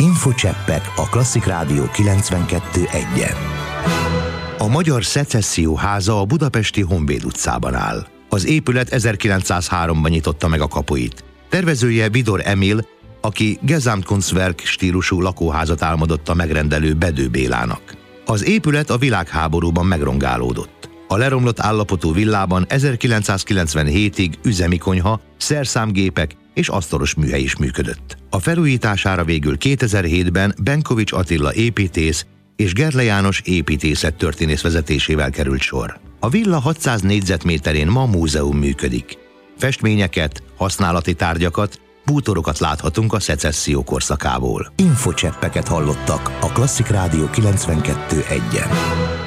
Infocseppek a Klasszik Rádió 92.1-en. A Magyar Szecesszió Háza a budapesti Honvéd utcában áll. Az épület 1903-ban nyitotta meg a kapuit. Tervezője Vidor Emil, aki Gesamtkunstwerk stílusú lakóházat álmodott a megrendelő Bedő Bélának. Az épület a világháborúban megrongálódott. A leromlott állapotú villában 1997-ig üzemi konyha, szerszámgépek és asztalos műhely is működött. A felújítására végül 2007-ben Benkovics Attila építész és Gerle János építészettörténész vezetésével került sor. A villa 600 négyzetméterén ma múzeum működik. Festményeket, használati tárgyakat, bútorokat láthatunk a szecesszió korszakából. Infocseppeket hallottak a Klasszik Rádió 92.1-en.